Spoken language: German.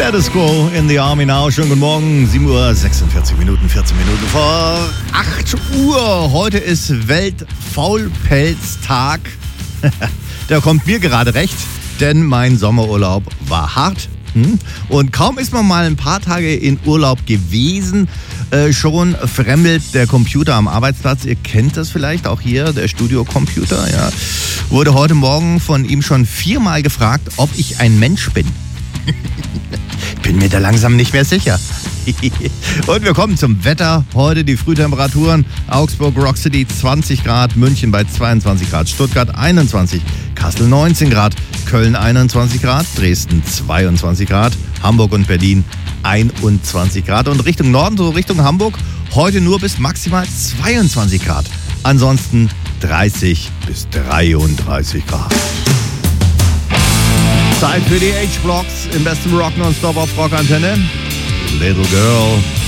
Status Quo in the Army Now. Schönen guten Morgen, 7 Uhr, 46 Minuten, 14 Minuten vor 8 Uhr. Heute ist Weltfaulpelztag. Der kommt mir gerade recht, denn mein Sommerurlaub war hart. Und kaum ist man mal ein paar Tage in Urlaub gewesen, schon fremdelt der Computer am Arbeitsplatz. Ihr kennt das vielleicht auch hier, der Studiocomputer. Ja. Wurde heute Morgen von ihm schon 4-mal gefragt, ob ich ein Mensch bin. Bin mir da langsam nicht mehr sicher. Und wir kommen zum Wetter. Heute die Frühtemperaturen. Augsburg, Rock City 20 Grad, München bei 22 Grad, Stuttgart 21, Kassel 19 Grad, Köln 21 Grad, Dresden 22 Grad, Hamburg und Berlin 21 Grad. Und Richtung Norden, so Richtung Hamburg, heute nur bis maximal 22 Grad. Ansonsten 30 bis 33 Grad. Zeit für die H-Blocks im besten Rock nonstop auf Rockantenne. Little Girl.